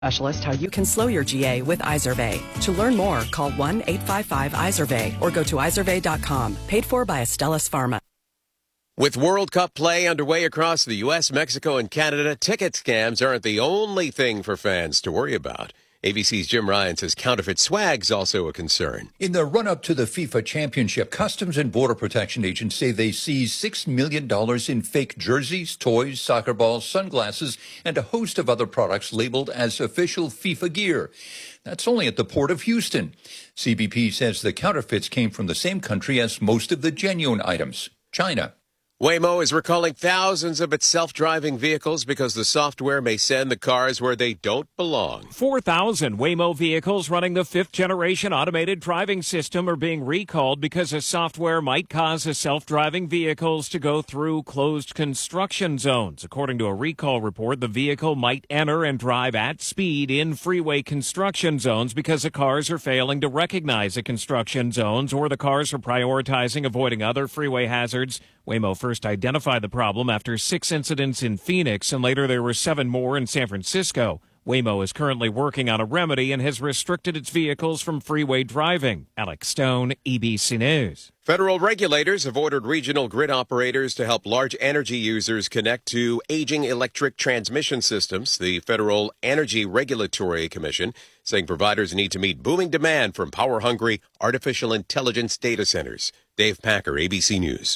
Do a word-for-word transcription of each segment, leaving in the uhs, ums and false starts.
Specialist how you can slow your G A with Izervay. To learn more, call one eight five five Izervay or go to izervay dot com. Paid for by Astellas Pharma. With World Cup play underway across the U S, Mexico, and Canada, ticket scams aren't the only thing for fans to worry about. A B C's Jim Ryan says counterfeit swag's also a concern. In the run-up to the FIFA Championship, Customs and Border Protection agents say they seized six million dollars in fake jerseys, toys, soccer balls, sunglasses, and a host of other products labeled as official FIFA gear. That's only at the port of Houston. C B P says the counterfeits came from the same country as most of the genuine items, China. Waymo is recalling thousands of its self-driving vehicles because the software may send the cars where they don't belong. four thousand Waymo vehicles running the fifth-generation automated driving system are being recalled because the software might cause the self-driving vehicles to go through closed construction zones. According to a recall report, the vehicle might enter and drive at speed in freeway construction zones because the cars are failing to recognize the construction zones or the cars are prioritizing avoiding other freeway hazards. Waymo first identified the problem after six incidents in Phoenix, and later there were seven more in San Francisco. Waymo is currently working on a remedy and has restricted its vehicles from freeway driving. Alex Stone, E B C News. Federal regulators have ordered regional grid operators to help large energy users connect to aging electric transmission systems. The Federal Energy Regulatory Commission saying providers need to meet booming demand from power-hungry artificial intelligence data centers. Dave Packer, A B C News.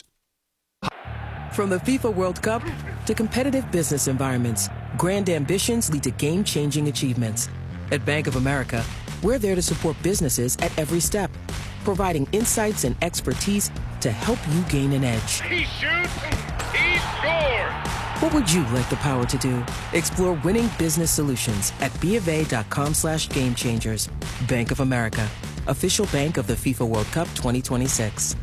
From the FIFA World Cup to competitive business environments, grand ambitions lead to game-changing achievements. At Bank of America, we're there to support businesses at every step, providing insights and expertise to help you gain an edge. He shoots, he scores! What would you like the power to do? Explore winning business solutions at bofa.com slash game changers. Bank of America, official bank of the FIFA World Cup twenty twenty-six.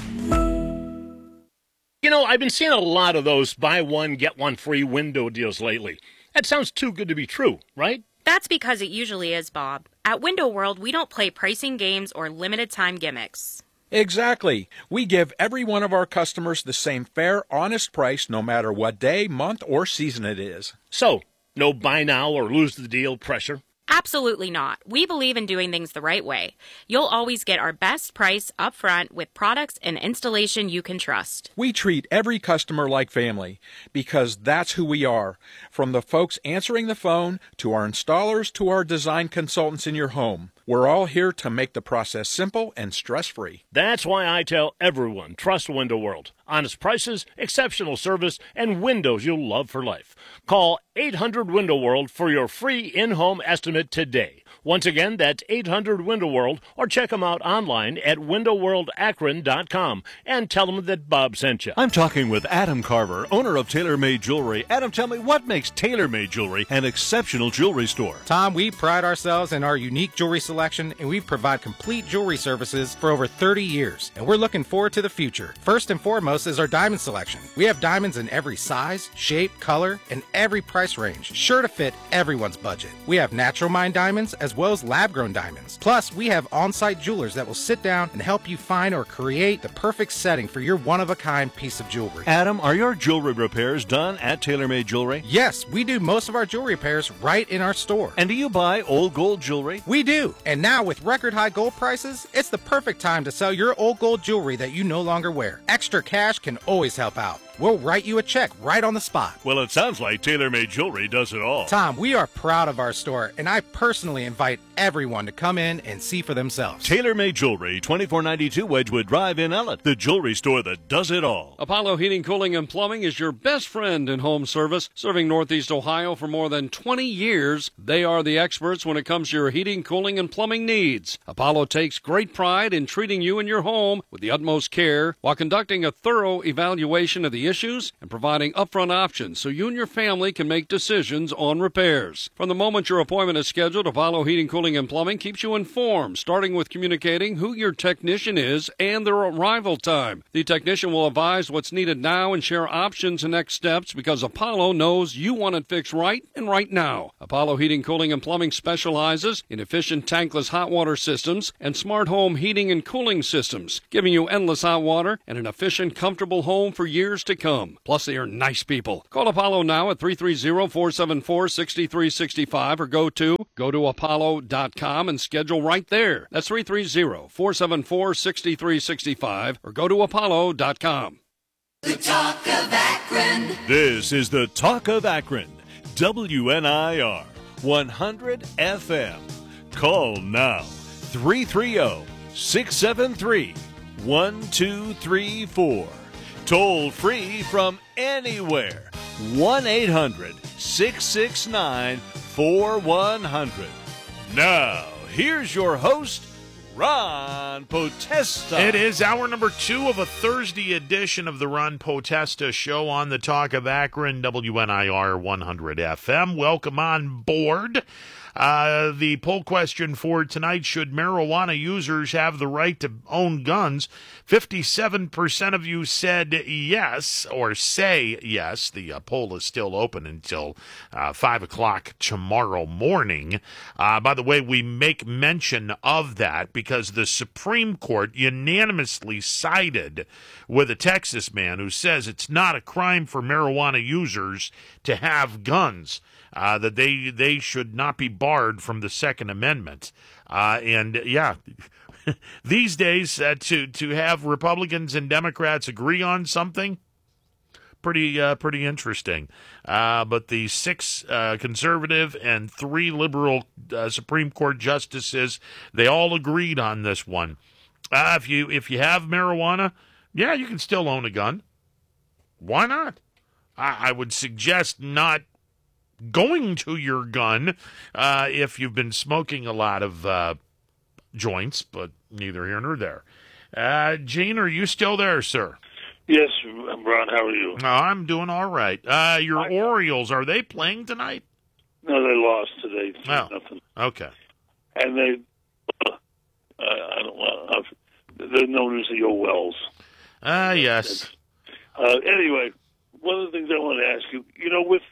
You know, I've been seeing a lot of those buy one, get one free window deals lately. That sounds too good to be true, right? That's because it usually is, Bob. At Window World, we don't play pricing games or limited time gimmicks. Exactly. We give every one of our customers the same fair, honest price no matter what day, month, or season it is. So, no buy now or lose the deal pressure? Absolutely not. We believe in doing things the right way. You'll always get our best price up front with products and installation you can trust. We treat every customer like family because that's who we are. From the folks answering the phone to our installers to our design consultants in your home. We're all here to make the process simple and stress-free. That's why I tell everyone, trust Window World. Honest prices, exceptional service, and windows you'll love for life. Call eight hundred Window World for your free in-home estimate today. Once again, that's eight hundred Window World, or check them out online at window world akron dot com and tell them that Bob sent you. I'm talking with Adam Carver, owner of TaylorMade Jewelry. Adam, tell me, what makes TaylorMade Jewelry an exceptional jewelry store? Tom, we pride ourselves in our unique jewelry selection, and we provide complete jewelry services for over thirty years, and we're looking forward to the future. First and foremost is our diamond selection. We have diamonds in every size, shape, color, and every price range, sure to fit everyone's budget. We have natural mined diamonds as well as lab-grown diamonds. Plus, we have on-site jewelers that will sit down and help you find or create the perfect setting for your one-of-a-kind piece of jewelry. Adam, are your jewelry repairs done at TaylorMade Jewelry? Yes, we do most of our jewelry repairs right in our store. And do you buy old gold jewelry? We do. And now with record high gold prices, it's the perfect time to sell your old gold jewelry that you no longer wear. Extra cash can always help out. We'll write you a check right on the spot. Well, it sounds like TaylorMade Jewelry does it all. Tom, we are proud of our store, and I personally invite everyone to come in and see for themselves. TaylorMade Jewelry, twenty-four ninety-two Wedgwood Drive in Ellett, the jewelry store that does it all. Apollo Heating, Cooling, and Plumbing is your best friend in home service, serving Northeast Ohio for more than twenty years. They are the experts when it comes to your heating, cooling, and plumbing needs. Apollo takes great pride in treating you and your home with the utmost care while conducting a thorough evaluation of the issues and providing upfront options so you and your family can make decisions on repairs. From the moment your appointment is scheduled, Apollo Heating, Cooling, and Plumbing keeps you informed, starting with communicating who your technician is and their arrival time. The technician will advise what's needed now and share options and next steps because Apollo knows you want it fixed right and right now. Apollo Heating, Cooling, and Plumbing specializes in efficient tankless hot water systems and smart home heating and cooling systems, giving you endless hot water and an efficient, comfortable home for years to come. Plus, they are nice people. Call Apollo now at three three zero, four seven four, six three six five or go to go to apollo dot com and schedule right there. That's three three zero, four seven four, six three six five or go to apollo dot com. The Talk of Akron. This is the Talk of Akron. W N I R one hundred F M. Call now three three zero, six seven three, one two three four. Toll free from anywhere. one eight hundred, six six nine, four one zero zero. Now, here's your host, Ron Potesta. It is hour number two of a Thursday edition of the Ron Potesta Show on the Talk of Akron, W N I R one hundred F M. Welcome on board. Uh, the poll question for tonight, should marijuana users have the right to own guns? fifty-seven percent of you said yes, or say yes. The uh, poll is still open until uh, five o'clock tomorrow morning. Uh, by the way, we make mention of that because the Supreme Court unanimously sided with a Texas man who says it's not a crime for marijuana users to have guns. Uh, that they they should not be barred from the Second Amendment. Uh, and, yeah, these days, uh, to, to have Republicans and Democrats agree on something, pretty uh, pretty interesting. Uh, but the six uh, conservative and three liberal uh, Supreme Court justices, they all agreed on this one. Uh, if you if you have marijuana, yeah, you can still own a gun. Why not? I, I would suggest not going to your gun uh, if you've been smoking a lot of uh, joints, but neither here nor there. Uh, Gene, are you still there, sir? Yes, Ron, how are you? Oh, I'm doing all right. Uh, your I, Orioles, are they playing tonight? No, they lost today. Oh, nothing. Okay. And they, uh, I don't know, they're known as the Owells. Ah, uh, yes. Uh, anyway, one of the things I want to ask you, you know, with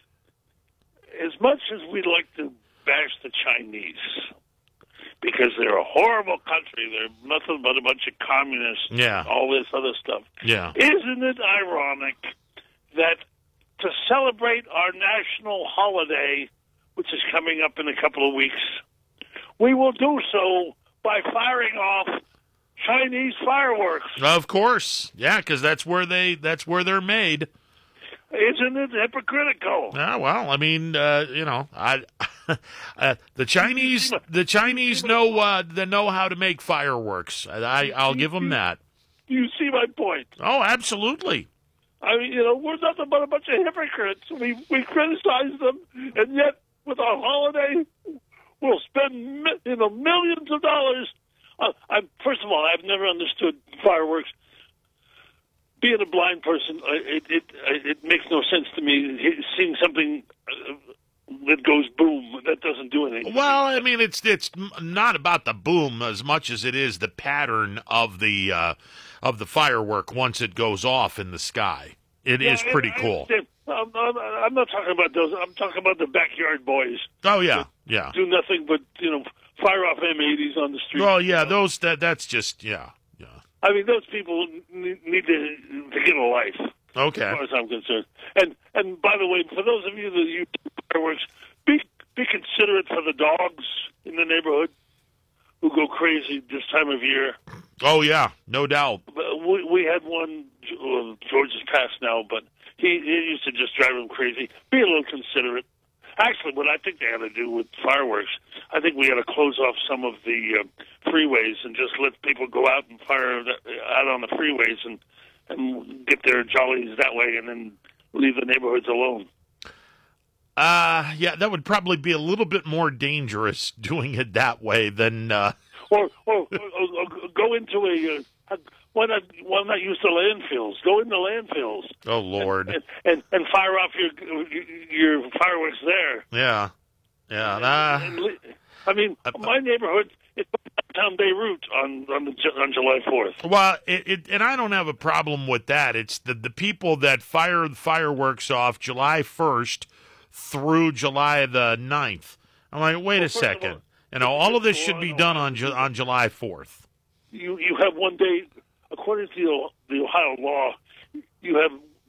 as much as we'd like to bash the Chinese, because they're a horrible country, they're nothing but a bunch of communists, yeah. all this other stuff. Yeah. Isn't it ironic that to celebrate our national holiday, which is coming up in a couple of weeks, we will do so by firing off Chinese fireworks? Of course. Yeah, because that's where they that's where they're made. Isn't it hypocritical? Yeah, well, I mean, uh, you know, I, uh, the Chinese, the Chinese know uh, they know how to make fireworks. I, I'll give them that. You see my point? Oh, absolutely. I mean, you know, we're nothing but a bunch of hypocrites. We we criticize them, and yet with our holiday, we'll spend you know millions of dollars. Uh, I, first of all, I've never understood fireworks. Being a blind person, it, it it makes no sense to me. Seeing something that goes boom, that doesn't do anything. Well, I mean, it's it's not about the boom as much as it is the pattern of the uh, of the firework once it goes off in the sky. It yeah, is pretty I, cool. I I'm, I'm not talking about those. I'm talking about the backyard boys. Oh yeah, yeah. Do nothing but you know fire off M eighties on the street. Well, yeah, you know? those that that's just yeah. I mean, those people need to, to get a life. Okay. As far as I'm concerned. And and by the way, for those of you that use fireworks, be be considerate for the dogs in the neighborhood who go crazy this time of year. Oh yeah, no doubt. We we had one. Well, George is passed now, but he, he used to just drive him crazy. Be a little considerate. Actually, what I think they ought to do with fireworks, I think we ought to close off some of the uh, freeways and just let people go out and fire out on the freeways and, and get their jollies that way and then leave the neighborhoods alone. Uh, yeah, that would probably be a little bit more dangerous doing it that way than... Uh... Or, or, or, or go into a... Uh, Why not? Why not use the landfills? Go in the landfills. Oh Lord! And and, and fire off your your fireworks there. Yeah, yeah. Nah. And, and, I mean, uh, my neighborhood is downtown Beirut on on, the, on July fourth. Well, it, it and I don't have a problem with that. It's the the people that fire the fireworks off July first through July the ninth. I'm like, wait well, a second. All, you know, all of this should be done on Ju- on July fourth. You you have one day. According to the, the Ohio law, you have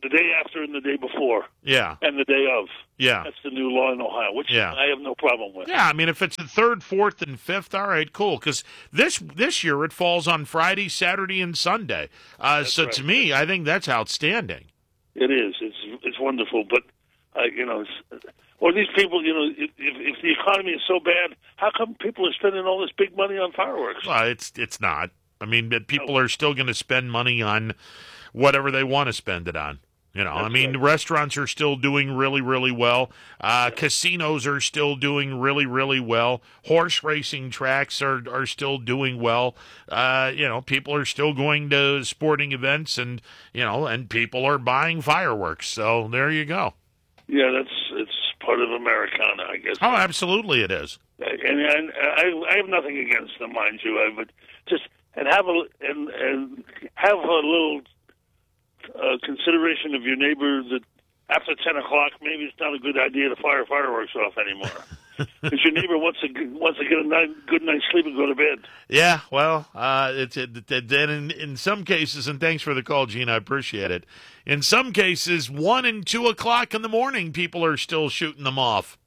the day after and the day before. Yeah. And the day of. Yeah. That's the new law in Ohio, which Yeah. I have no problem with. Yeah, I mean, if it's the third, fourth, and fifth, all right, cool. Because this this year it falls on Friday, Saturday, and Sunday. Uh, so right. to me, I think that's outstanding. It is. It's it's wonderful, but uh, you know, it's, or these people, you know, if, if the economy is so bad, how come people are spending all this big money on fireworks? Well, it's it's not. I mean, but people are still going to spend money on whatever they want to spend it on. You know, That's I mean, right. restaurants are still doing really, really well. Uh, casinos are still doing really, really well. Horse racing tracks are, are still doing well. Uh, you know, people are still going to sporting events, and you know, and people are buying fireworks. So there you go. Yeah, that's it's part of Americana, I guess. Oh, absolutely, it is. And, and I, I have nothing against them, mind you, I, but just and have a and and have a little. Uh, consideration of your neighbor that after ten o'clock, maybe it's not a good idea to fire fireworks off anymore. Because your neighbor wants to wants to get a night, good night's sleep and go to bed. Yeah, well, uh, it's it, it, and in, in some cases, and thanks for the call, Gene, I appreciate it. In some cases, one and two o'clock in the morning, people are still shooting them off.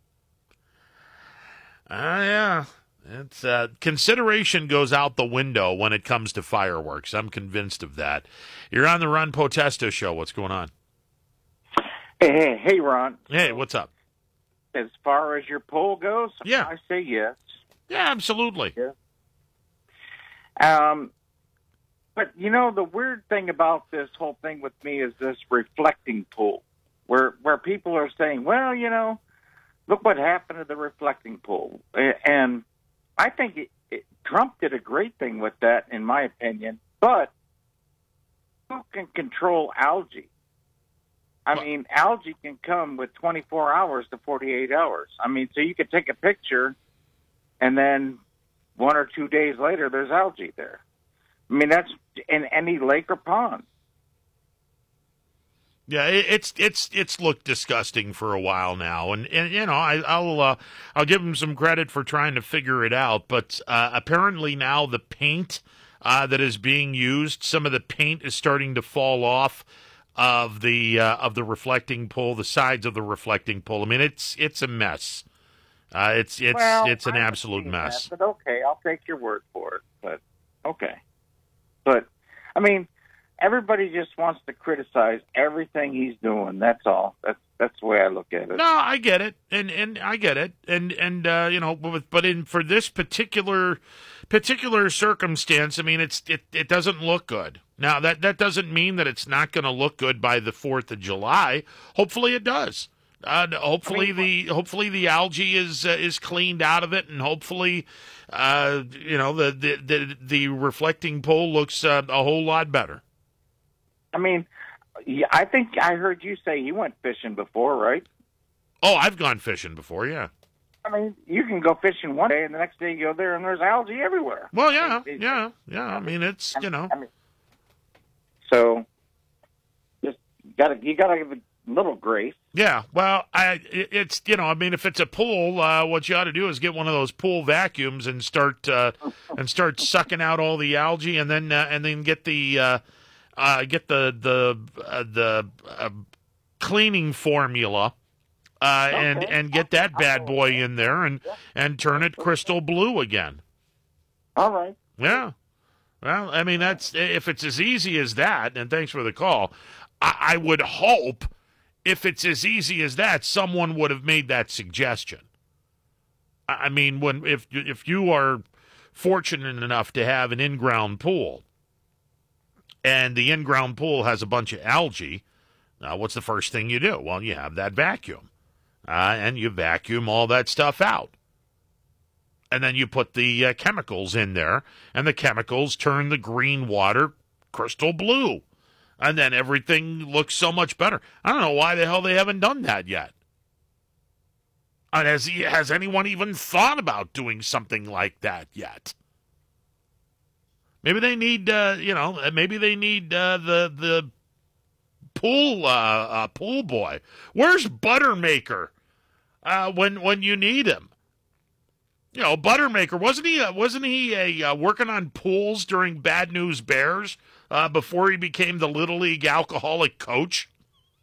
Ah, uh, yeah. It's uh, consideration goes out the window when it comes to fireworks. I'm convinced of that. You're on the Ron Potesta show. What's going on? Hey, hey, hey, Ron. Hey, what's up? As far as your poll goes, yeah, I say yes. Yeah, absolutely. Yeah. Um, but you know the weird thing about this whole thing with me is this reflecting pool, where where people are saying, well, you know, look what happened to the reflecting pool, and I think it, it, Trump did a great thing with that, in my opinion. But who can control algae? I well, mean, algae can come with twenty-four hours to forty-eight hours. I mean, so you could take a picture, and then one or two days later, there's algae there. I mean, that's in any lake or pond. Yeah, it's it's it's looked disgusting for a while now, and, and you know I, I'll uh, I'll give him some credit for trying to figure it out. But uh, apparently now the paint uh, that is being used, some of the paint is starting to fall off of the uh, of the reflecting pool, the sides of the reflecting pool. I mean, it's it's a mess. Uh, it's it's well, it's an I absolute mess. That, but okay, I'll take your word for it. But okay, but I mean. Everybody just wants to criticize everything he's doing. That's all. That's that's the way I look at it. No, I get it, and and I get it, and and uh, you know, but, but in for this particular particular circumstance, I mean, it's it, it doesn't look good. Now that that doesn't mean that it's not going to look good by the Fourth of July. Hopefully, it does. Uh, hopefully, I mean, the hopefully the algae is uh, is cleaned out of it, and hopefully, uh, you know, the the the, the reflecting pool looks uh, a whole lot better. I mean, yeah, I think I heard you say you went fishing before, right? Oh, I've gone fishing before, yeah. I mean, you can go fishing one day, and the next day you go there, and there's algae everywhere. Well, yeah, yeah, yeah. I mean, it's, you know. I mean, so, just gotta you gotta give a little grace. Yeah, well, I it's, you know, I mean, if it's a pool, uh, what you ought to do is get one of those pool vacuums and start uh, and start sucking out all the algae, and then uh, and then get the. Uh, Uh, get the the uh, the uh, cleaning formula uh, okay. and and get that bad boy in there and and turn it crystal blue again. All right. Yeah. Well, I mean, that's if it's as easy as that. And thanks for the call. I, I would hope if it's as easy as that, someone would have made that suggestion. I mean, when if if you are fortunate enough to have an in-ground pool. And the in-ground pool has a bunch of algae. Now, what's the first thing you do? Well, you have that vacuum. Uh, and you vacuum all that stuff out. And then you put the uh, chemicals in there, and the chemicals turn the green water crystal blue. And then everything looks so much better. I don't know why the hell they haven't done that yet. And has, he, has anyone even thought about doing something like that yet? Maybe they need, uh, you know, maybe they need uh, the the pool uh, uh, pool boy. Where's Buttermaker uh, when when you need him? You know, Buttermaker wasn't he uh, wasn't he a uh, working on pools during Bad News Bears uh, before he became the Little League alcoholic coach?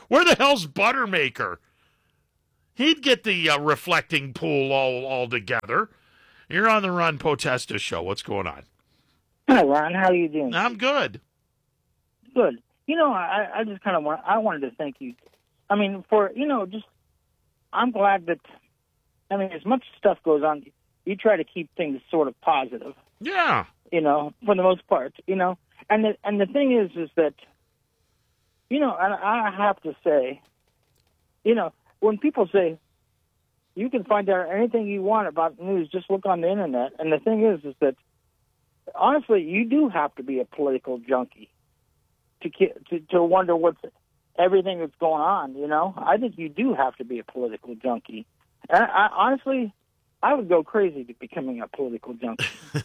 Where the hell's Buttermaker? He'd get the uh, reflecting pool all, all together. You're on the Ron Potesta show. What's going on? Hi, Ron. How are you doing? I'm good. Good. You know, I, I just kind of want, I wanted to thank you. I mean, for, you know, just, I'm glad that, I mean, as much stuff goes on, you try to keep things sort of positive. Yeah. You know, for the most part, you know. And the, and the thing is, is that, you know, and I have to say, you know, when people say, you can find out anything you want about the news, just look on the internet. And the thing is, is that, honestly, you do have to be a political junkie to to, to wonder what's everything that's going on, you know? I think you do have to be a political junkie. And I, honestly, I would go crazy to becoming a political junkie.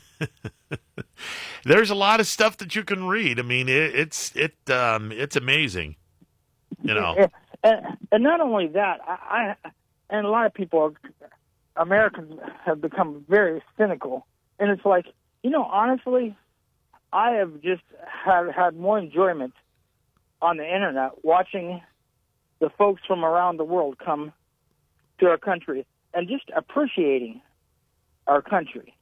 There's a lot of stuff that you can read. I mean, it, it's it um, it's amazing, you know. And, and, and not only that, I, I and a lot of people, Americans, have become very cynical. And it's like, you know, honestly, I have just had had more enjoyment on the internet watching the folks from around the world come to our country and just appreciating our country.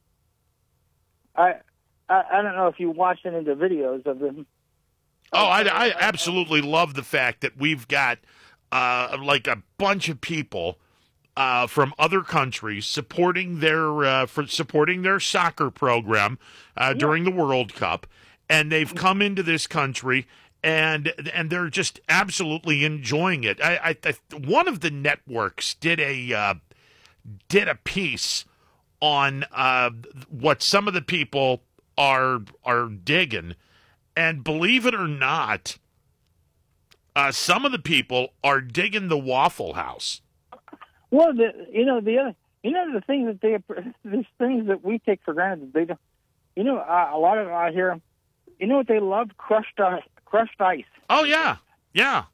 I I, I don't know if you watched any of the videos of them. Oh, I, I absolutely love the fact that we've got uh, like a bunch of people uh, from other countries supporting their uh, for supporting their soccer program uh, yeah. during the World Cup, and they've come into this country and and they're just absolutely enjoying it. I, I, I one of the networks did a uh, did a piece on uh, what some of the people are are digging, and believe it or not, uh, some of the people are digging the Waffle House. Well, the, you know the other, you know the things that they, these things that we take for granted. They don't, you know, uh, a lot of out here, you know what they love? Crushed ice. Crushed ice. Oh yeah, yeah.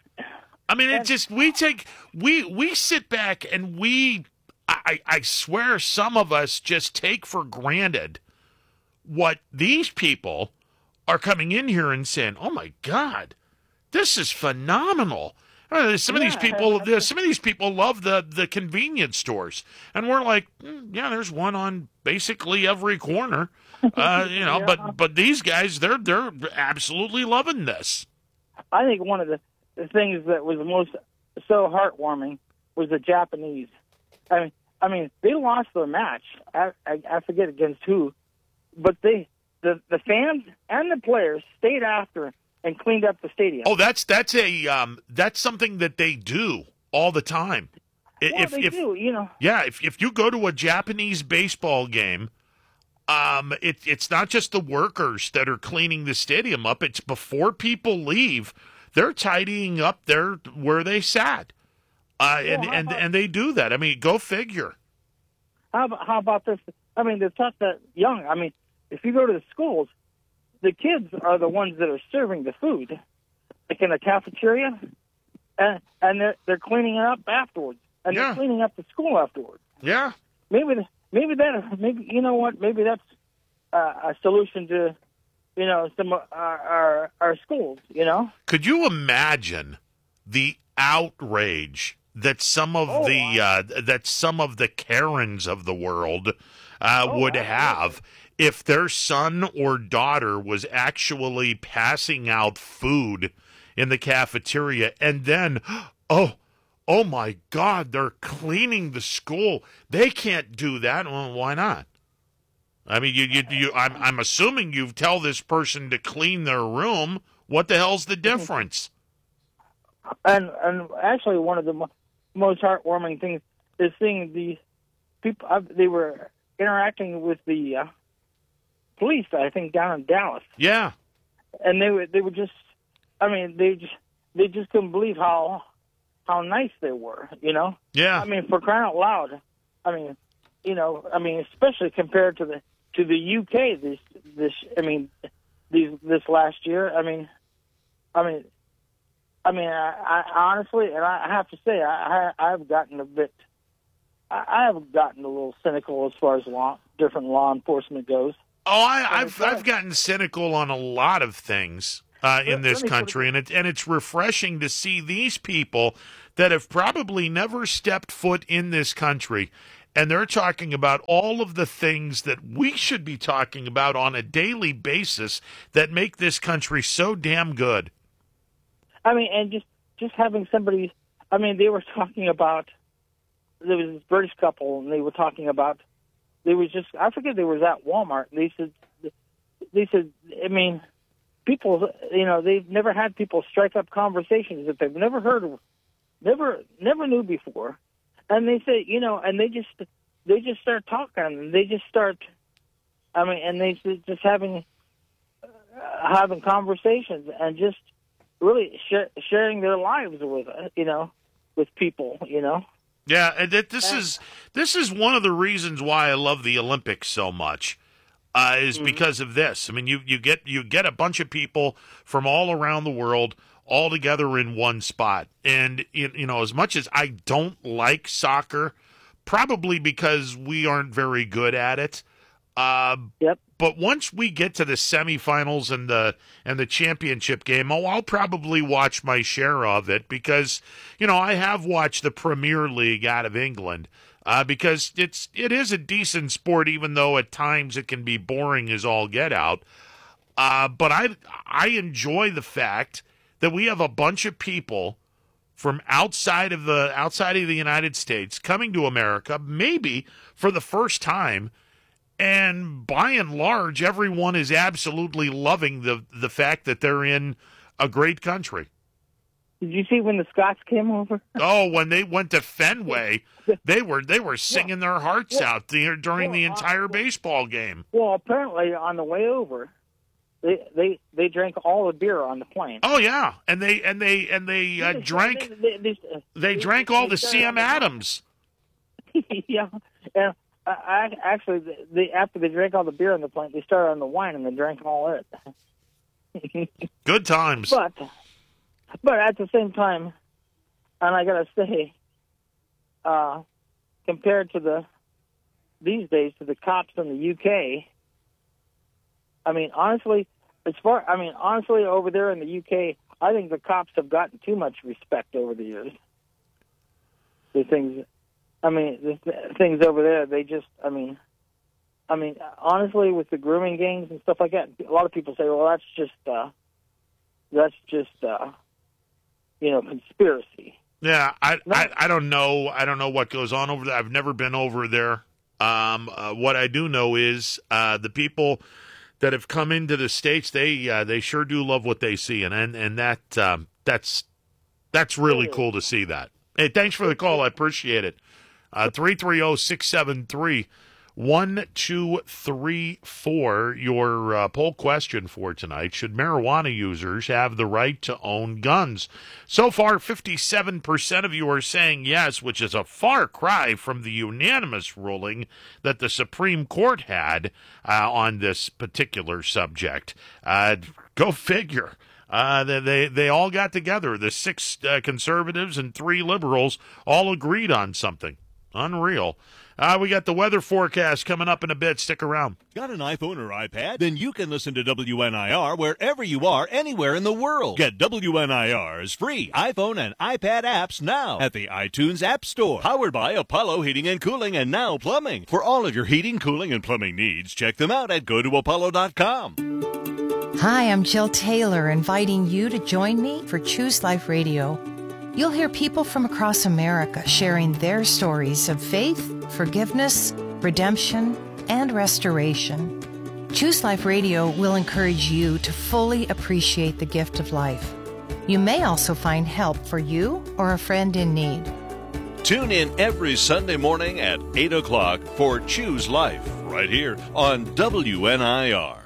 I mean, it just we take we we sit back and we, I I swear, some of us just take for granted what these people are coming in here and saying, "Oh my God, this is phenomenal." Uh, some of yeah, these people, uh, some of these people love the, the convenience stores, and we're like, mm, yeah, there's one on basically every corner, uh, you know. yeah. But but these guys, they're they're absolutely loving this. I think one of the, the things that was most so heartwarming was the Japanese. I mean, I mean, they lost their match. I I, I forget against who, but they the the fans and the players stayed after and cleaned up the stadium. Oh, that's that's a um, that's something that they do all the time. Well, if, they if, do, you know. Yeah, if if you go to a Japanese baseball game, um, it, it's not just the workers that are cleaning the stadium up. It's before people leave, they're tidying up their where they sat, uh, well, and and, about, and they do that. I mean, go figure. How about, how about this? I mean, they're taught that young. I mean, if you go to the schools, the kids are the ones that are serving the food, like in the cafeteria, and and they're they're cleaning it up afterwards, and yeah. they're cleaning up the school afterwards. Yeah, maybe maybe that maybe you know what maybe that's uh, a solution to you know some of our, our our schools. You know, could you imagine the outrage that some of oh, the uh, that some of the Karens of the world uh, oh, would absolutely. have? If their son or daughter was actually passing out food in the cafeteria, and then, oh, oh my God, they're cleaning the school. They can't do that. Well, why not? I mean, you, you, you. I'm, I'm assuming you tell this person to clean their room. What the hell's the difference? And and actually, one of the mo- most heartwarming things is seeing the people. Uh, they were interacting with the. Uh, police, I think, down in Dallas. Yeah, and they were they were just, I mean, they just they just couldn't believe how how nice they were, you know. Yeah. I mean, for crying out loud, I mean, you know, I mean, especially compared to the to the U K this this I mean, these this last year. I mean, I mean, I mean, I, I honestly, and I have to say, I, I I've gotten a bit, I, I have gotten a little cynical as far as law different law enforcement goes. Oh, I, I've I've gotten cynical on a lot of things. uh, in Let- this let me put it- country, and it and it's refreshing to see these people that have probably never stepped foot in this country, and they're talking about all of the things that we should be talking about on a daily basis that make this country so damn good. I mean, and just just having somebody. I mean, they were talking about there was this British couple, and they were talking about they was just I forget they was at Walmart. They said they said I mean, people you know they've never had people strike up conversations that they've never heard of, never never knew before, and they say you know, and they just they just start talking, and they just start. I mean, and they just having uh, having conversations and just. Really sh- sharing their lives with you know with people you know Yeah, and that this is this is one of the reasons why I love the Olympics so much. Uh, is mm-hmm. because of this. I mean, you, you get you get a bunch of people from all around the world all together in one spot, and you, you know, as much as I don't like soccer, probably because we aren't very good at it. Uh, yep. But once we get to the semifinals and the and the championship game, oh, I'll probably watch my share of it because, you know, I have watched the Premier League out of England uh, because it's it is a decent sport, even though at times it can be boring as all get out. Uh, but I I enjoy the fact that we have a bunch of people from outside of the outside of the United States coming to America, maybe for the first time. And by and large, everyone is absolutely loving the the fact that they're in a great country. Did you see when the Scots came over? Oh, when they went to Fenway, they were they were singing their hearts well, out there during well, the entire uh, baseball game. Well, apparently on the way over, they they, they drank all the beer on the plane. Oh yeah, and they and they and they uh, drank they, they, they, they drank all the C M Adams. Yeah, and I, I actually they after they drank all the beer on the plane, they started on the wine and they drank all it. Good times. But but at the same time, and I gotta say, uh, compared to the these days to the cops in the U K, I mean honestly, as far I mean honestly over there in the U K, I think the cops have gotten too much respect over the years. The things. I mean, the th- things over there, they just, I mean, I mean, honestly, with the grooming gangs and stuff like that, a lot of people say, well, that's just, uh, that's just, uh, you know, conspiracy. Yeah, I, I, I don't know. I don't know what goes on over there. I've never been over there. Um, uh, what I do know is uh, the people that have come into the States, they uh, they sure do love what they see, and and, and that um, that's that's really cool to see that. Hey, thanks for the call. I appreciate it. Uh, three three zero, six seven three, one two three four, your uh, poll question for tonight. Should marijuana users have the right to own guns? So far, fifty-seven percent of you are saying yes, which is a far cry from the unanimous ruling that the Supreme Court had uh, on this particular subject. Uh, go figure. Uh, they, they they all got together. The six uh, conservatives and three liberals all agreed on something. Unreal. Uh, we got the weather forecast coming up in a bit. Stick around. Got an iPhone or iPad? Then you can listen to W N I R wherever you are, anywhere in the world. Get W N I R's free iPhone and iPad apps now at the iTunes App Store. Powered by Apollo Heating and Cooling and Now Plumbing. For all of your heating, cooling, and plumbing needs, check them out at go to apollo dot com. Hi, I'm Jill Taylor, inviting you to join me for Choose Life Radio. You'll hear people from across America sharing their stories of faith, forgiveness, redemption, and restoration. Choose Life Radio will encourage you to fully appreciate the gift of life. You may also find help for you or a friend in need. Tune in every Sunday morning at eight o'clock for Choose Life, right here on W N I R.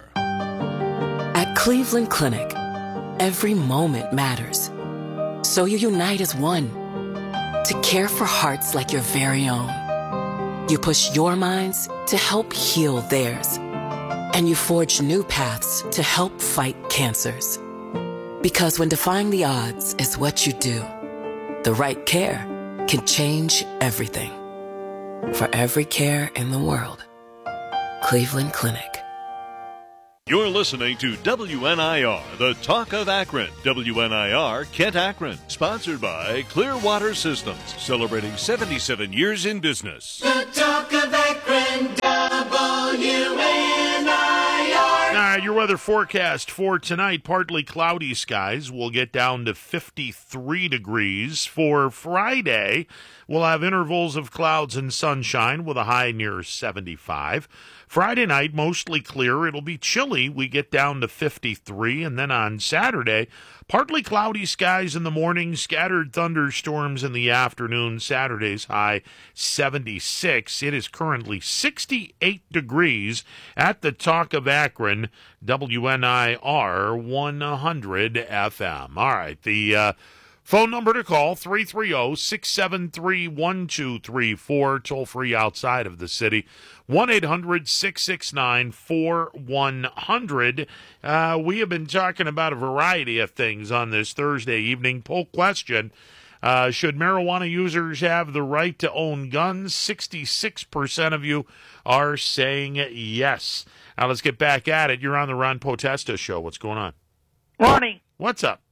At Cleveland Clinic, every moment matters. So you unite as one to care for hearts like your very own. You push your minds to help heal theirs. And you forge new paths to help fight cancers. Because when defying the odds is what you do, the right care can change everything. For every care in the world, Cleveland Clinic. You're listening to W N I R, the Talk of Akron. W N I R Kent Akron, sponsored by Clearwater Systems, celebrating seventy-seven years in business. The Talk of Akron, W N I R. All right, your weather forecast for tonight, partly cloudy skies. We'll get down to fifty-three degrees. For Friday, we'll have intervals of clouds and sunshine with a high near seventy-five. Friday night, mostly clear. It'll be chilly. We get down to fifty-three. And then on Saturday, partly cloudy skies in the morning, scattered thunderstorms in the afternoon. Saturday's high seventy-six. It is currently sixty-eight degrees at the Talk of Akron, W N I R one hundred F M. All right, the uh, phone number to call, three three zero, six seven three, one two three four, toll free outside of the city, one eight hundred, six six nine, four one zero zero. Uh, we have been talking about a variety of things on this Thursday evening. Poll question, uh, should marijuana users have the right to own guns? sixty-six percent of you are saying yes. Now let's get back at it. You're on the Ron Potesta Show. What's going on? Ronnie. What's up?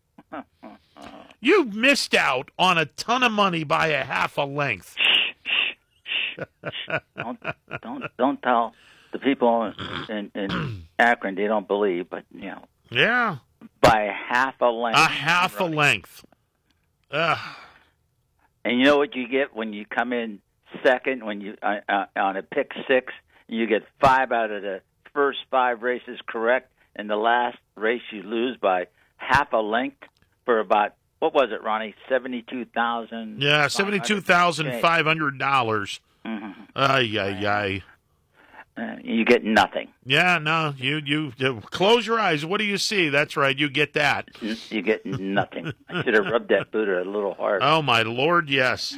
You missed out on a ton of money by a half a length. don't, don't don't tell the people in, in Akron they don't believe, but you know. Yeah. By a half a length. A half a length. Ugh. And you know what you get when you come in second when you uh, uh, on a pick six, you get five out of the first five races correct, and the last race you lose by half a length for about. What was it, Ronnie? Seventy-two thousand. Yeah, seventy-two thousand five hundred dollars. Mm-hmm. Ay ay ay. Uh, you get nothing. Yeah, no, you, you you close your eyes. What do you see? That's right, you get that. You get nothing. I should have rubbed that Buddha a little hard. Oh my Lord, yes.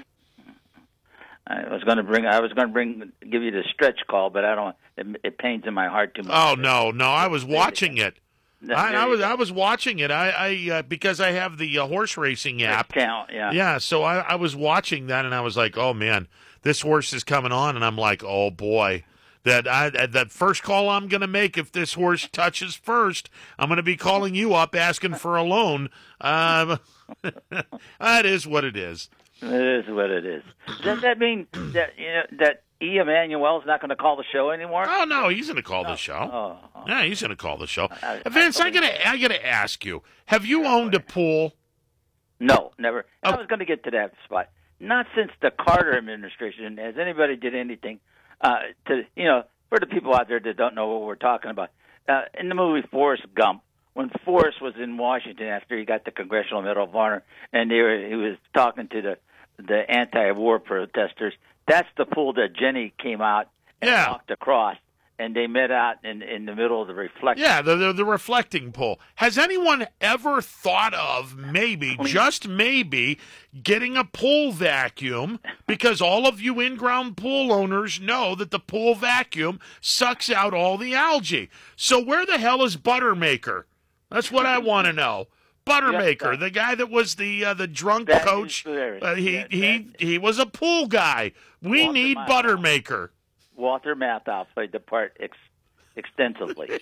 I was going to bring. I was going to bring. Give you the stretch call, but I don't. It, it pains in my heart too much. Oh no, no, I was watching it. I, I was I was watching it. I, I uh, because I have the uh, horse racing app. Count, yeah. Yeah, so I, I was watching that, and I was like, oh man, this horse is coming on, and I'm like, oh boy, that I that first call I'm going to make if this horse touches first, I'm going to be calling you up asking for a loan. Um, that is what it is. It is what it is. Does that mean that you know that E. Emanuel's not going to call the show anymore? Oh no, he's going to call oh, the show. Oh, oh. Yeah, he's going to call the show. I, Vince, I, I gotta I gotta ask you: have you owned a pool? No, never. Oh. I was going to get to that spot. Not since the Carter administration has anybody did anything uh, to you know for the people out there that don't know what we're talking about. Uh, in the movie Forrest Gump, when Forrest was in Washington after he got the Congressional Medal of Honor, and they were, he was talking to the the anti-war protesters. That's the pool that Jenny came out and yeah. walked across, and they met out in in the middle of the reflection. Yeah, the, the the reflecting pool. Has anyone ever thought of maybe, just maybe, getting a pool vacuum? Because all of you in-ground pool owners know that the pool vacuum sucks out all the algae. So where the hell is Buttermaker? That's what I want to know. Buttermaker, the guy that was the uh, the drunk that coach, uh, he yeah, he he was a pool guy. We Walter need Matthau. Buttermaker. Walter Matthau played the part ex- extensively,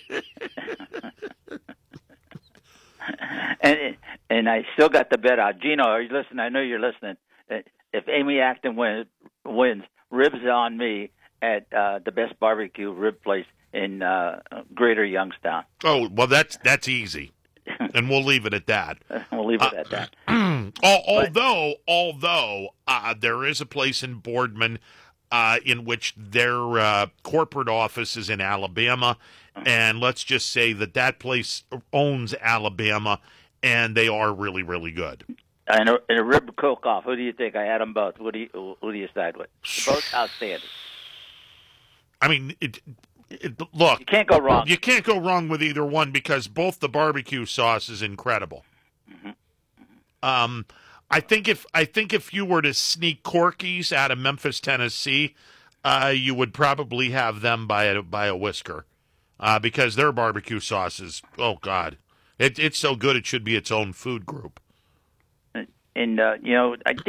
and and I still got the bet out. Gino, are you listening? I know you're listening. If Amy Acton wins, wins ribs on me at uh, the best barbecue rib place in uh, Greater Youngstown. Oh well, that's that's easy. And we'll leave it at that. We'll leave it at that. Uh, although, although uh, there is a place in Boardman uh, in which their uh, corporate office is in Alabama, and let's just say that that place owns Alabama, and they are really, really good. And a, and a rib cook-off. Who do you think? I had them both. Who do you, who do you side with? They're both outstanding. I mean, it, it, look. You can't go wrong. You can't go wrong with either one because both the barbecue sauce is incredible. Mm-hmm. Um, I think if I think if you were to sneak Corky's out of Memphis, Tennessee, uh, you would probably have them by a, by a whisker, uh, because their barbecue sauce is, oh God, it, it's so good it should be its own food group. And uh, you know, I think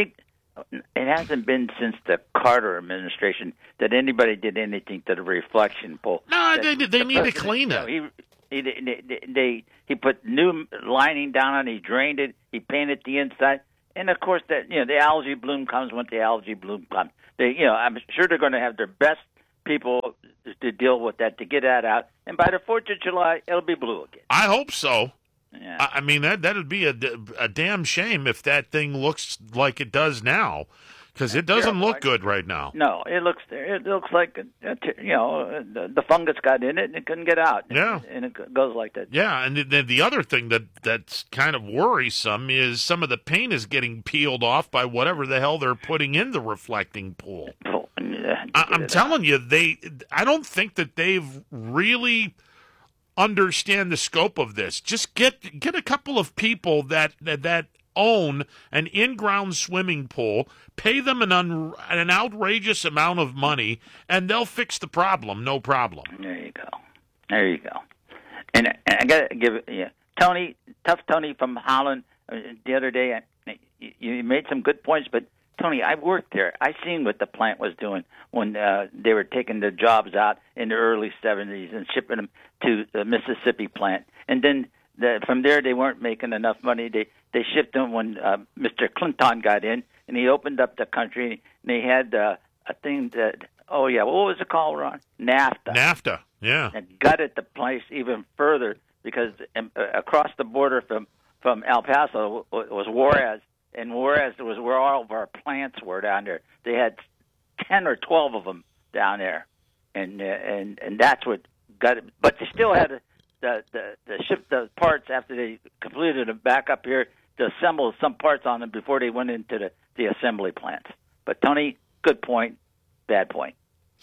it hasn't been since the Carter administration that anybody did anything to the reflection pole. No, that, they they the need to clean it. You know, he, he, they, they he put new lining down on it. He drained it. He painted the inside, and of course that you know the algae bloom comes when the algae bloom comes. They you know I'm sure they're going to have their best people to deal with that to get that out, and by the Fourth of July it'll be blue again. I hope so. Yeah. I, I mean that that'd be a, a damn shame if that thing looks like it does now. Because it doesn't terrible. look good right now. No, it looks it looks like you know the, the fungus got in it and it couldn't get out. Yeah, and it goes like that. Yeah, and then the other thing that that's kind of worrisome is some of the paint is getting peeled off by whatever the hell they're putting in the reflecting pool. Yeah, I, I'm telling you, they. I don't think that they've really understand the scope of this. Just get get a couple of people that that. that own an in-ground swimming pool, pay them an un, an outrageous amount of money, and they'll fix the problem. No problem. There you go. There you go. And, and I got to give it, yeah, Tony, tough Tony from Holland. Uh, the other day, I, you, you made some good points, but Tony, I worked there. I seen what the plant was doing when uh, they were taking the jobs out in the early seventies and shipping them to the Mississippi plant, and then. The, from there, they weren't making enough money. They they shipped them when uh, Mister Clinton got in, and he opened up the country. And they had uh, a thing that, oh, yeah, what was it called, Ron? NAFTA. NAFTA, yeah. And gutted the place even further because um, uh, across the border from, from El Paso was Juarez, and Juarez was where all of our plants were down there. They had ten or twelve of them down there, and uh, and and that's what gutted. But they still had a The, the, the ship the parts after they completed them back up here to assemble some parts on them before they went into the, the assembly plants. But, Tony, good point, bad point.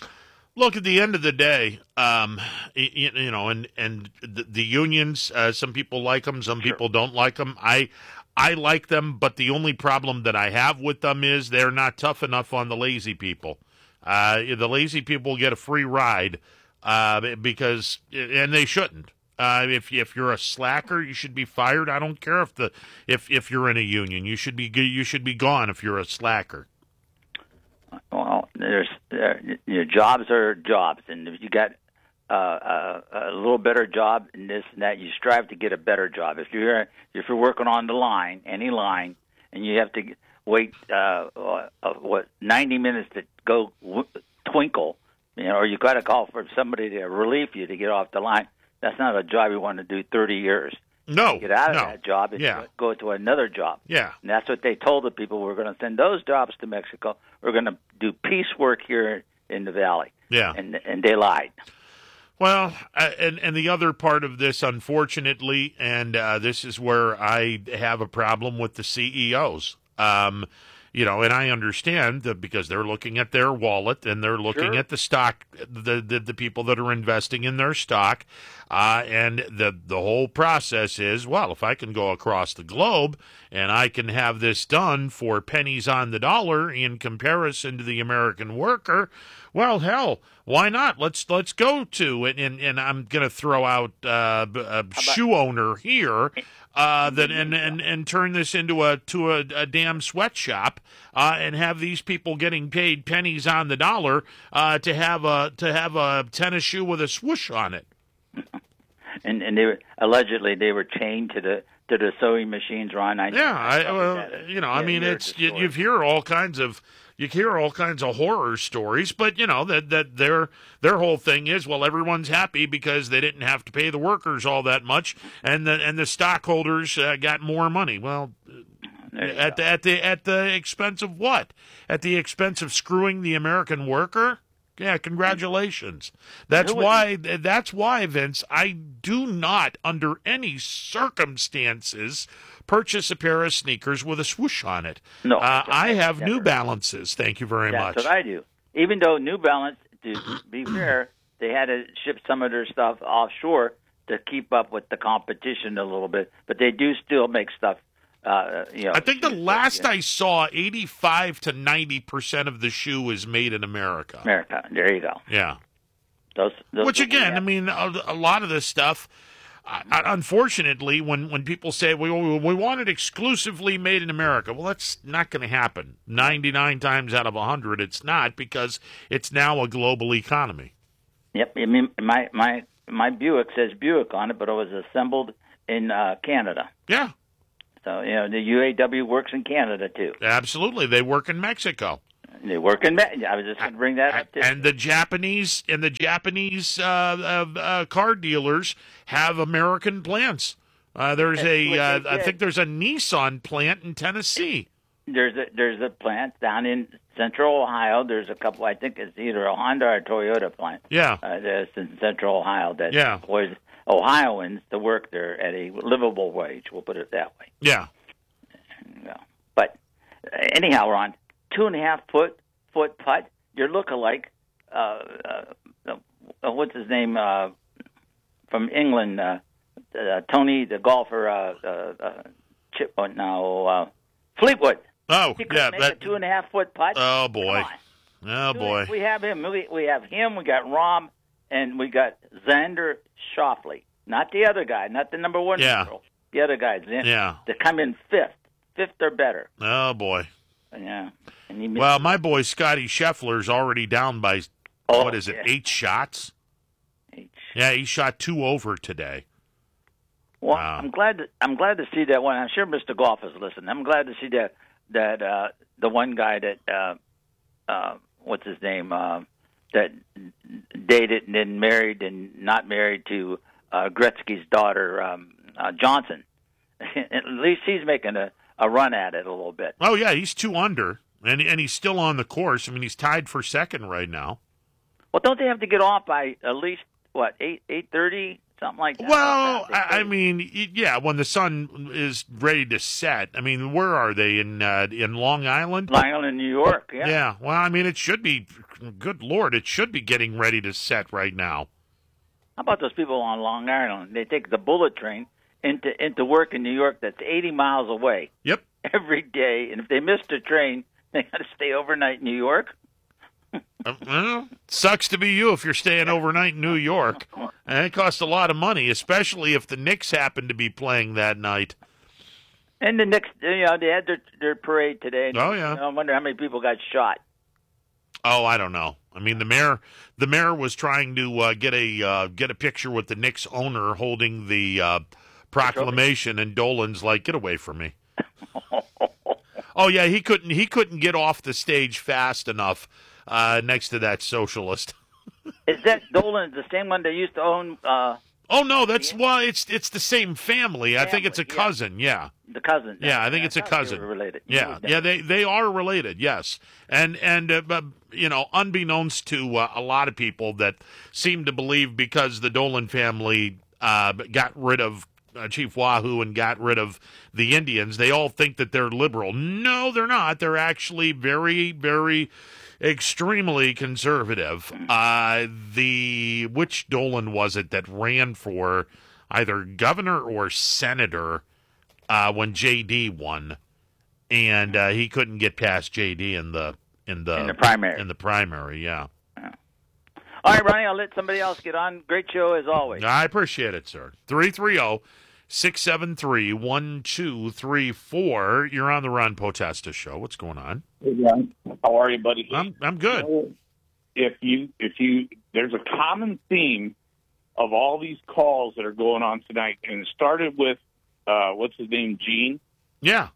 Look, at the end of the day, um, you, you know, and, and the, the unions, uh, some people like them, some sure. people don't like them. I, I like them, but the only problem that I have with them is they're not tough enough on the lazy people. Uh, the lazy people get a free ride uh, because, and they shouldn't. Uh, if if you're a slacker, you should be fired. I don't care if the if, if you're in a union, you should be you should be gone if you're a slacker. Well, there's there, your jobs are jobs, and if you got uh, a, a little better job in this and that, you strive to get a better job. If you're if you're working on the line, any line, and you have to wait uh, uh, what ninety minutes to go w- twinkle, you know, or you got to call for somebody to relieve you to get off the line. That's not a job you want to do thirty years. No. Get out of no. that job and yeah. go to another job. Yeah. And that's what they told the people. We're going to send those jobs to Mexico. We're going to do piecework here in the valley. Yeah. And and they lied. Well, uh, and, and the other part of this, unfortunately, and uh, this is where I have a problem with the C E Os. Um You know, and I understand that because they're looking at their wallet and they're looking sure. at the stock, the, the the people that are investing in their stock, uh, and the the whole process is, well, if I can go across the globe and I can have this done for pennies on the dollar in comparison to the American worker, well, hell, why not? Let's let's go to it, and and I'm going to throw out uh, a shoe owner here. Uh, that and, and, and turn this into a to a, a damn sweatshop, uh, and have these people getting paid pennies on the dollar uh, to have a to have a tennis shoe with a swoosh on it. And and they were allegedly they were chained to the to the sewing machines, Ron. I yeah, I, well, you know, I mean, it's you, you hear all kinds of. You hear all kinds of horror stories, but you know that that their their whole thing is, well, everyone's happy because they didn't have to pay the workers all that much, and the and the stockholders uh, got more money. Well, at the, at the at the expense of what? At the expense of screwing the American worker? Yeah, congratulations. That's why that's why, Vince, I do not, under any circumstances, purchase a pair of sneakers with a swoosh on it. No, uh, I have never. New Balances. Thank you very That's much. That's what I do. Even though New Balance, to be fair, they had to ship some of their stuff offshore to keep up with the competition a little bit, but they do still make stuff. Uh, you know, I think the last yeah. I saw, eighty-five to ninety percent of the shoe is made in America. America. There you go. Yeah. Those, those Which again, I mean, a, a lot of this stuff. uh, unfortunately, when, when people say, we, we want it exclusively made in America, well, that's not going to happen. ninety-nine times out of one hundred, it's not, because it's now a global economy. Yep. I mean, my, my, my Buick says Buick on it, but it was assembled in uh, Canada. Yeah. So, you know, the U A W works in Canada, too. Absolutely. They work in Mexico. They work in Mexico. I was just going to bring that up, too. And the Japanese and the Japanese uh, uh, uh, car dealers have American plants. Uh, there's a, uh, I think there's a Nissan plant in Tennessee. There's a there's a plant down in Central Ohio. There's a couple. I think it's either a Honda or a Toyota plant. Yeah, uh, that's in Central Ohio. That yeah. employs Ohioans to work there at a livable wage. We'll put it that way. Yeah. Yeah. But uh, anyhow, Ron, two and a half foot foot putt. You're lookalike. Uh, uh, uh, what's his name uh, from England? Uh, uh, Tony, the golfer. Uh, uh, uh, Chip. Oh, no, uh, Fleetwood. Oh, he yeah, make that, a two and a half foot putt. Oh boy, oh boy. We have him. We, we have him. We got Rahm, and we got Xander Schauffele. Not the other guy. Not the number one. Yeah. Girl. The other guys. Yeah. To come in fifth, fifth or better. Oh boy. Yeah. And he well, my boy Scotty Scheffler's already down by oh, what is it? Yeah. Eight shots. Eight. Yeah, he shot two over today. Well, wow. I'm glad. To, I'm glad to see that one. I'm sure Mister Golf is listening. I'm glad to see that that uh, the one guy that uh, uh, what's his name uh, that dated and then married and not married to uh, Gretzky's daughter um, uh, Johnson. At least he's making a, a run at it a little bit. Oh yeah, he's two under, and and he's still on the course. I mean, he's tied for second right now. Well, don't they have to get off by at least what eight eight thirty? Something like that. Well, I, I mean, yeah, when the sun is ready to set. I mean, where are they in uh, in Long Island? Long Island, New York. Yeah. Yeah. Well, I mean, it should be. Good Lord, it should be getting ready to set right now. How about those people on Long Island? They take the bullet train into into work in New York. That's eighty miles away. Yep. Every day, and if they missed a train, they got to stay overnight in New York. uh, well, sucks to be you if you're staying overnight in New York. And it costs a lot of money, especially if the Knicks happen to be playing that night. And the Knicks, you know, they had their their parade today. Oh yeah. I wonder how many people got shot. Oh, I don't know. I mean, the mayor, the mayor was trying to uh, get a uh, get a picture with the Knicks owner holding the uh, proclamation, and Dolan's like, "Get away from me." Oh yeah, he couldn't he couldn't get off the stage fast enough uh, next to that socialist. Is that Dolan the same one that used to own? Uh, oh no, that's well, it's it's the same family. family. I think it's a yeah. cousin. Yeah, the cousin. Yeah, I think I it's a thought cousin. They were related. Yeah, yeah, they they are related. Yes, and and uh, you know, unbeknownst to uh, a lot of people that seem to believe because the Dolan family uh, got rid of Uh, Chief Wahoo and got rid of the Indians, they all think that they're liberal. No, they're not. They're actually very, very extremely conservative. Uh, the which Dolan was it that ran for either governor or senator uh, when J D won, and uh, he couldn't get past J D in the in the, in the primary. In the primary, yeah. yeah. All right, Ronnie, I'll let somebody else get on. Great show as always. I appreciate it, sir. three three zero, six seven three, one two three four. You're on the Ron Potesta show. What's going on? Hey, Ron. How are you, buddy? I'm I'm good. You know, if you if you there's a common theme of all these calls that are going on tonight, and it started with uh, what's his name, Gene. Yeah.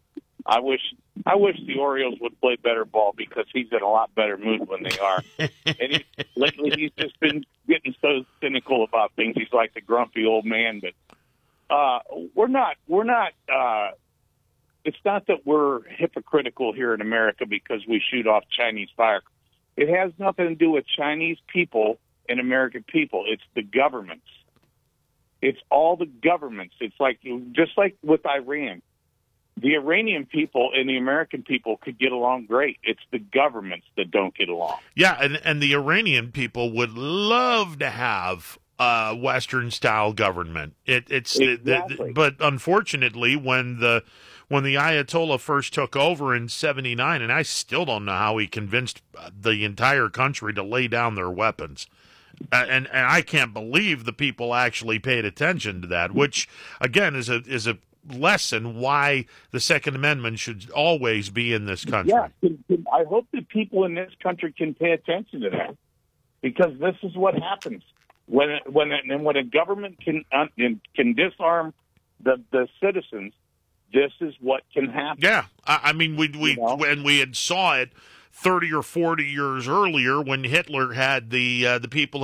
I wish I wish the Orioles would play better ball because he's in a lot better mood when they are. and he, lately, he's just been getting so cynical about things. He's like the grumpy old man. But uh, we're not. We're not. Uh, it's not that we're hypocritical here in America because we shoot off Chinese fire. It has nothing to do with Chinese people and American people. It's the governments. It's all the governments. It's like just like with Iran. The Iranian people and the American people could get along great. It's the governments that don't get along. Yeah, and, and the Iranian people would love to have a Western-style government. It, it's exactly. the, the, but unfortunately, when the when the Ayatollah first took over in seventy-nine, and I still don't know how he convinced the entire country to lay down their weapons. Uh, and and I can't believe the people actually paid attention to that, which again is a is a lesson why the Second Amendment should always be in this country. Yeah, can, can, I hope that people in this country can pay attention to that, because this is what happens when when and when a government can uh, can disarm the the citizens. This is what can happen. Yeah, I, I mean, we we you know? when we had saw it thirty or forty years earlier when Hitler had the uh, the people